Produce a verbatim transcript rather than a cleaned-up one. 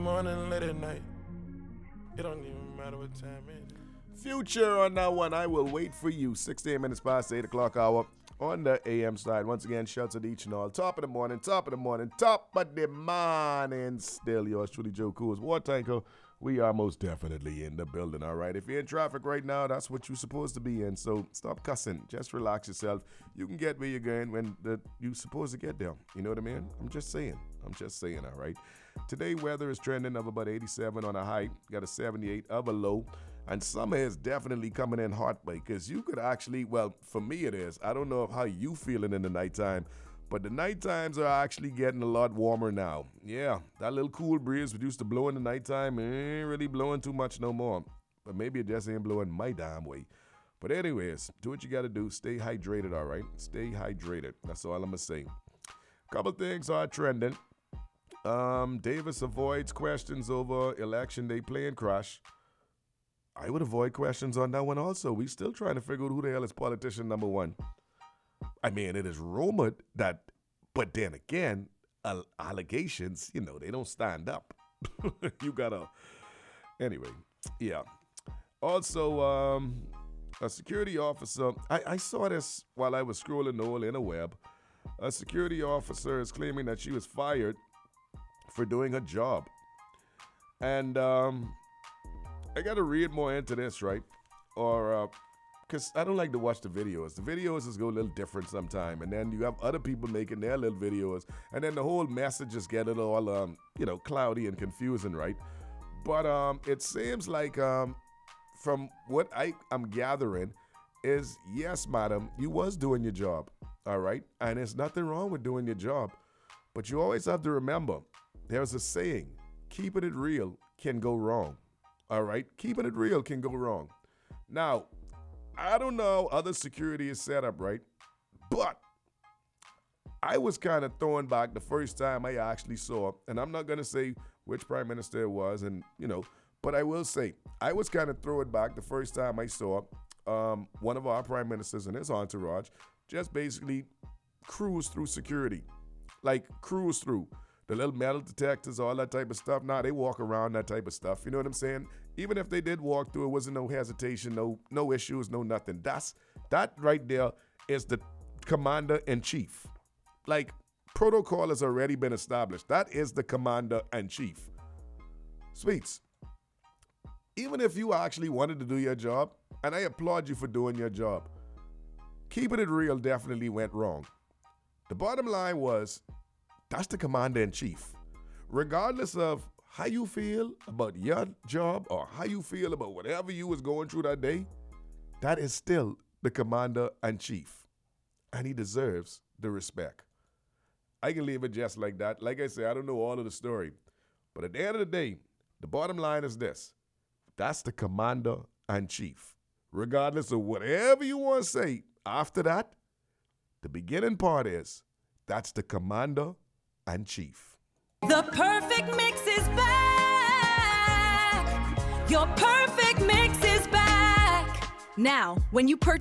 Morning, late at night. It don't even matter what time it is. Future on that one. I will wait for you. sixteen minutes past eight o'clock hour on the A M side. Once again, shouts to each and all. Top of the morning, top of the morning, top of the morning. Still yours truly, Joe Coors. War Tanker. We are most definitely in the building, all right? If you're in traffic right now, that's what you're supposed to be in. So stop cussing. Just relax yourself. You can get where you're going when the, you're supposed to get there. You know what I mean? I'm just saying. I'm just saying, all right? Today, weather is trending of about eighty-seven on a high. Got a seventy-eight of a low. And summer is definitely coming in hot, because you could actually, well, for me it is. I don't know how you feeling in the nighttime, but the night times are actually getting a lot warmer now. Yeah, that little cool breeze that used to blow in the nighttime ain't really blowing too much no more. But maybe it just ain't blowing my damn way. But anyways, do what you got to do. Stay hydrated, all right? Stay hydrated. That's all I'm going to say. Couple things are trending. Um, Davis avoids questions over election day plane crash. I would avoid questions on that one also. We still trying to figure out who the hell is politician number one. I mean, it is rumored that, but then again, uh, allegations, you know, they don't stand up. You gotta, anyway, yeah. Also, um, a security officer, I, I saw this while I was scrolling the whole interweb. A security officer is claiming that she was fired for doing her job. And um, I gotta read more into this, right? Or, uh, because I don't like to watch the videos. The videos just go a little different sometime. And then you have other people making their little videos. And then the whole messages get it all, um, you know, cloudy and confusing, right? But um, it seems like, um, from what I, I'm gathering, is, yes, madam, you was doing your job, all right? And there's nothing wrong with doing your job. But you always have to remember, there's a saying, keeping it real can go wrong, all right? Keeping it real can go wrong. Now, I don't know how other security is set up, right? But I was kind of thrown back the first time I actually saw, and I'm not going to say which prime minister it was, and, you know, but I will say, I was kind of thrown back the first time I saw um, one of our prime ministers and his entourage just basically cruise through security. Like, cruise through. The little metal detectors, all that type of stuff. Nah, they walk around that type of stuff. You know what I'm saying? Even if they did walk through, it wasn't no hesitation, no no issues, no nothing. That's that right there is the commander-in-chief. Like, protocol has already been established. That is the commander-in-chief. Sweets, even if you actually wanted to do your job, and I applaud you for doing your job, keeping it real definitely went wrong. The bottom line was, that's the commander-in-chief. Regardless of how you feel about your job or how you feel about whatever you was going through that day, that is still the commander-in-chief. And he deserves the respect. I can leave it just like that. Like I said, I don't know all of the story. But at the end of the day, the bottom line is this. That's the commander-in-chief. Regardless of whatever you want to say after that, the beginning part is, that's the commander and chief. The perfect mix is back. Your perfect mix is back. Now, when you purchase